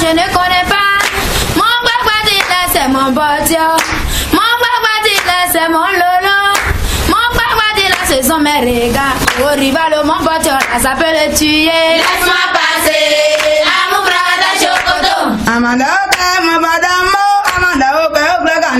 je ne connais pas. Mon Guaguadila, c'est mon Bodio. Mon Guaguadila, c'est mon Lolo. Mon Guaguadila, ce sont mes regards. Au rival, mon Bodio, là, ça peut le tuer. Laisse-moi passer à mon bras d'Achokoto. Amanda.